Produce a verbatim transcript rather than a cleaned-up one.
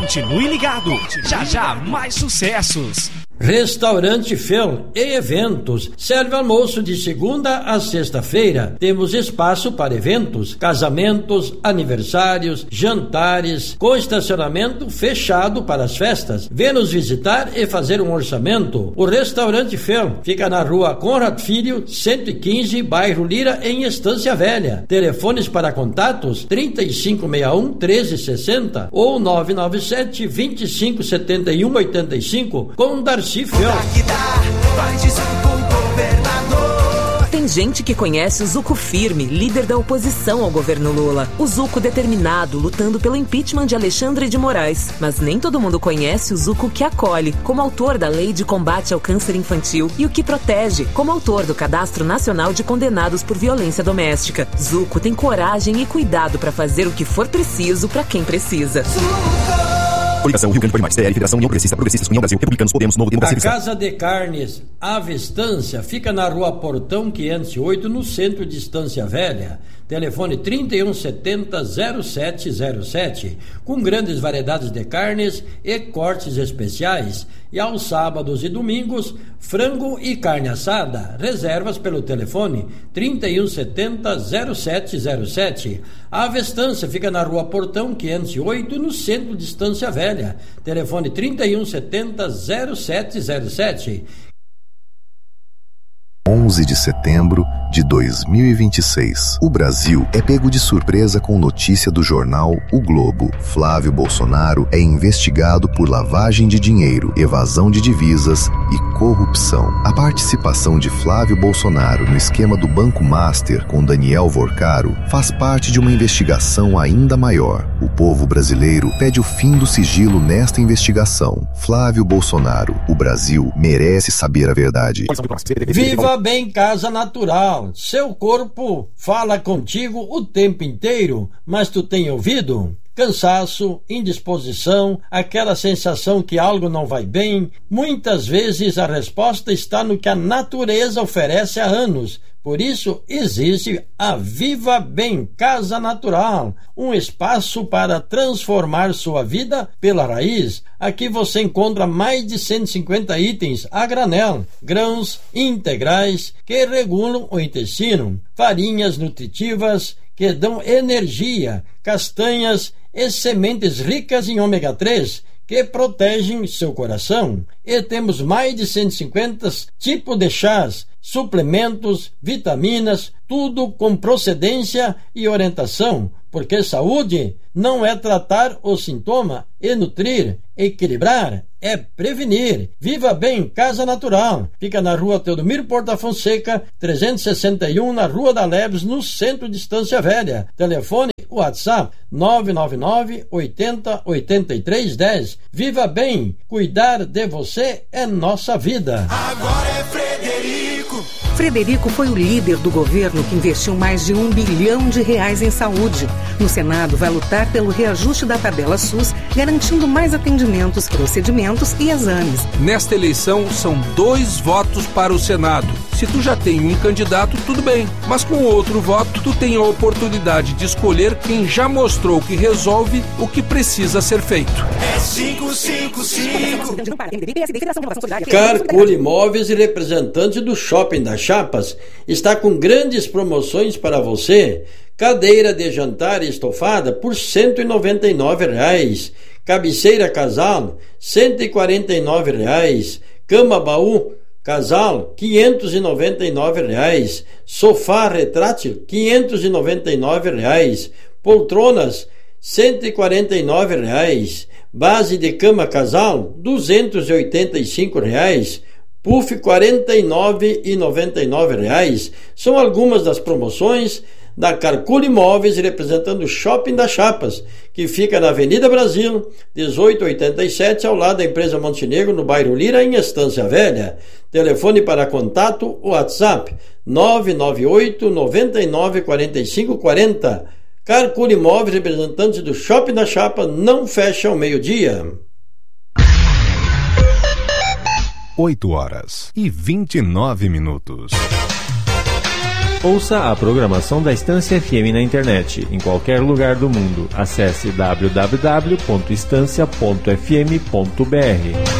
Continue ligado, já já mais sucessos. Restaurante Fel e Eventos. Serve almoço de segunda a sexta-feira. Temos espaço para eventos, casamentos, aniversários, jantares, com estacionamento fechado para as festas. Venha nos visitar e fazer um orçamento. O Restaurante Fel fica na rua Conrad Filho, cento e quinze, bairro Lira, em Estância Velha. Telefones para contatos trinta e cinco sessenta e um, treze sessenta ou nove nove sete, vinte e cinco, setenta e um, oitenta e cinco com Darcy. Tem gente que conhece o Zucco firme, líder da oposição ao governo Lula. O Zucco determinado, lutando pelo impeachment de Alexandre de Moraes. Mas nem todo mundo conhece o Zucco que acolhe, como autor da Lei de Combate ao Câncer Infantil, e o que protege, como autor do Cadastro Nacional de Condenados por Violência Doméstica. Zucco tem coragem e cuidado para fazer o que for preciso para quem precisa. Zucco! Coligação Rio Grande Pode Mais, T L, Federação União Progressista, Progressistas, União Brasil, Republicanos, Podemos, Novo Democracia. A Casa de Carnes Ave Estância fica na rua Portão quinhentos e oito, no centro de Estância Velha. Telefone trinta e um setenta, zero sete zero sete, com grandes variedades de carnes e cortes especiais. E aos sábados e domingos, frango e carne assada. Reservas pelo telefone trinta e um setenta, zero sete zero sete. A Ave Estância fica na rua Portão quinhentos e oito, no centro de Estância Velha. Telefone trinta e um setenta, zero sete zero sete. onze de setembro de dois mil e vinte e seis. O Brasil é pego de surpresa com notícia do jornal O Globo. Flávio Bolsonaro é investigado por lavagem de dinheiro, evasão de divisas e corrupção. A participação de Flávio Bolsonaro no esquema do Banco Master com Daniel Vorcaro faz parte de uma investigação ainda maior. O povo brasileiro pede o fim do sigilo nesta investigação. Flávio Bolsonaro, o Brasil merece saber a verdade. Viva bem Casa Natural. Seu corpo fala contigo o tempo inteiro, mas tu tem ouvido? Cansaço, indisposição, aquela sensação que algo não vai bem. Muitas vezes a resposta está no que a natureza oferece há anos. Por isso existe a Viva Bem Casa Natural, um espaço para transformar sua vida pela raiz. Aqui você encontra mais de cento e cinquenta itens a granel, grãos integrais que regulam o intestino, farinhas nutritivas que dão energia, castanhas e sementes ricas em ômega três que protegem seu coração. E temos mais de cento e cinquenta tipos de chás, suplementos, vitaminas, tudo com procedência e orientação, porque saúde não é tratar o sintoma e nutrir, equilibrar, é prevenir. Viva Bem Casa Natural. Fica na rua Teodomiro Porta Fonseca, trezentos e sessenta e um, na Rua da Leves, no centro de Estância Velha. Telefone WhatsApp nove nove nove, oitenta, oitenta e três, dez. Viva Bem, cuidar de você é nossa vida. Agora é Frederico. Frederico foi o líder do governo que investiu mais de um bilhão de reais em saúde. No Senado, vai lutar pelo reajuste da tabela SUS, garantindo mais atendimentos, procedimentos e exames. Nesta eleição, são dois votos para o Senado. Se tu já tem um candidato, tudo bem. Mas com outro voto, tu tem a oportunidade de escolher quem já mostrou que resolve o que precisa ser feito. É cinco cinco cinco. Carcul Imóveis e representante do Shopping das Chapas está com grandes promoções para você. Cadeira de jantar estofada por cento e noventa e nove reais. Cabeceira casal, cento e quarenta e nove reais. Cama baú casal, quinhentos e noventa e nove reais. Sofá retrátil, quinhentos e noventa e nove reais. Poltronas, cento e quarenta e nove reais. Base de cama casal, duzentos e oitenta e cinco reais. Puff, quarenta e nove reais e noventa e nove reais. São algumas das promoções da Carcul Imóveis, representando o Shopping das Chapas, que fica na Avenida Brasil, dezoito oitenta e sete, ao lado da empresa Montenegro, no bairro Lira, em Estância Velha. Telefone para contato, WhatsApp nove nove oito, nove nove, quatro cinco quatro zero. Carcul Imóveis, representante do Shopping da Chapa, não fecha ao meio-dia. oito horas e vinte e nove minutos. Ouça a programação da Estância F M na internet, em qualquer lugar do mundo. Acesse w w w ponto estância ponto f m ponto b r.